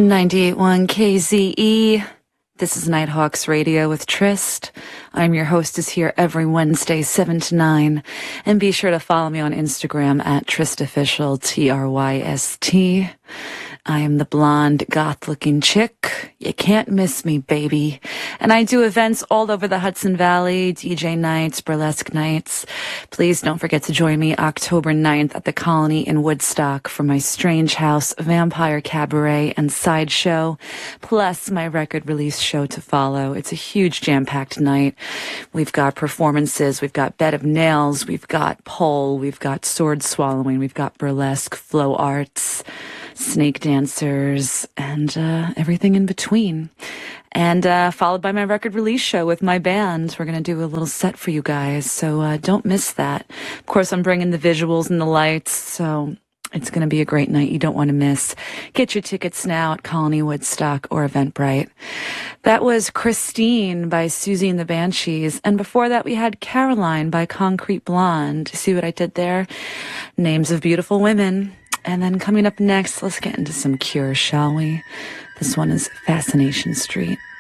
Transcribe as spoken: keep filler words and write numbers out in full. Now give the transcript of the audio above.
ninety-eight point one K Z E. This is Nighthawks Radio with Trist. I'm your hostess here every Wednesday, seven to nine. And be sure to follow me on Instagram at TristOfficial, T R Y S T. I am the blonde, goth-looking chick. You can't miss me, baby. And I do events all over the Hudson Valley, D J nights, burlesque nights. Please don't forget to join me October ninth at the Colony in Woodstock for my Strange House, Vampire Cabaret, and Sideshow, plus my record release show to follow. It's a huge jam-packed night. We've got performances, we've got Bed of Nails, we've got pole, we've got sword swallowing, we've got burlesque, flow arts, snake dancers, and uh, everything in between. And uh, followed by my record release show with my band. We're going to do a little set for you guys, so uh, don't miss that. Of course, I'm bringing the visuals and the lights, so it's going to be a great night you don't want to miss. Get your tickets now at Colony Woodstock or Eventbrite. That was Christine by Susie and the Banshees. And before that, we had Caroline by Concrete Blonde. See what I did there? Names of beautiful women. And then coming up next, let's get into some Cure, shall we? This one is Fascination Street.